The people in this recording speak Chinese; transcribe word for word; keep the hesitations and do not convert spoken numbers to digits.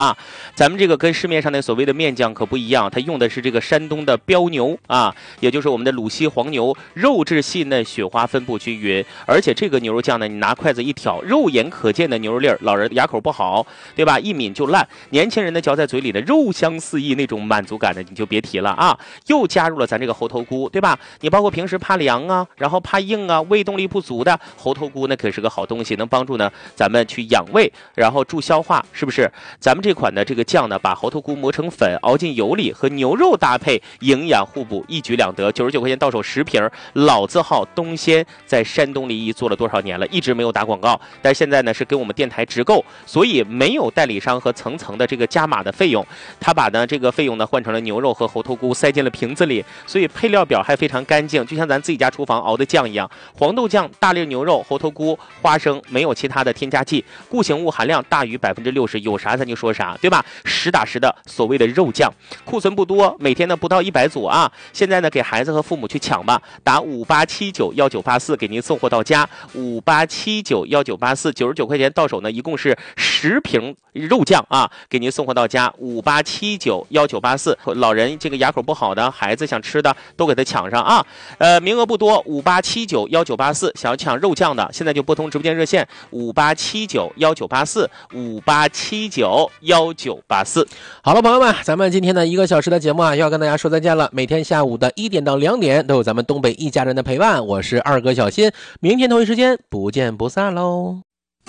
啊。咱们这个跟市面上的所谓的面酱可不一样，它用的是这个山东的标牛啊，也就是我们的鲁西黄牛，肉质细嫩，雪花分布均匀，而且这个牛肉酱呢，你拿筷子一挑，肉眼可见的牛肉粒儿，老人牙口不好，对吧？一抿就烂，年轻人呢嚼在嘴里的肉香四溢，那种满足感呢，你就别提了啊。又加入了咱这个猴头菇，对吧？你包括平时怕凉啊，然后怕硬啊，胃动力不足的猴头菇，那可是个好东西，能帮助呢咱们去养胃，然后助消化，是不是？咱们这款的这个酱呢，把猴头菇磨成粉，熬进油里，和牛肉搭配，营养互补，一举两得。九十九块钱到手十瓶，老字号东鲜，在山东临沂做了多少年了，一直没有打广告，但是现在呢是跟我们电台直购，所以没有代理商和层层的这个加码的费用。他把呢这个费用呢换成了牛肉和猴头菇，塞进了瓶子里，所以配料表还非常干净，就像咱自己家厨房熬的酱一样。黄豆酱、大粒牛肉、猴头菇、花生，没有其他的添加剂，固形物含量大于百分之六十，有啥咱就说啥，对吧？实打实的所谓的肉酱，库存不多，每天呢不到一百组啊。现在呢给孩子和父母去抢吧，打五八七九幺九八四给您送货到家，五八七九幺九八四，九十九块钱到手呢，一共是十瓶肉酱啊，给您送货到家，五八七九幺九八四。老人这个牙口不好的，孩子想吃的都给他抢上啊。呃，名额不多，五八七九幺九八四，想要抢肉酱的，现在就拨通直播间热线五八七九幺九八四，五八七九幺九八四。 好了，朋友们，咱们今天的一个小时的节目啊，要跟大家说再见了。每天下午的一点到两点都有咱们东北一家人的陪伴，我是二哥小新，明天同一时间不见不散喽。